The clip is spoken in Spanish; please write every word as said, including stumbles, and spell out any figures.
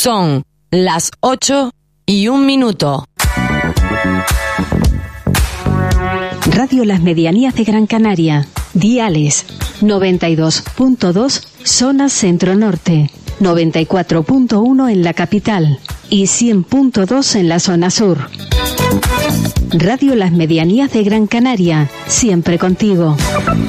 Son las ocho y un minuto. Radio Las Medianías de Gran Canaria. Diales noventa y dos punto dos zona centro-norte, noventa y cuatro punto uno en la capital y cien punto dos en la zona sur. Radio Las Medianías de Gran Canaria, siempre contigo.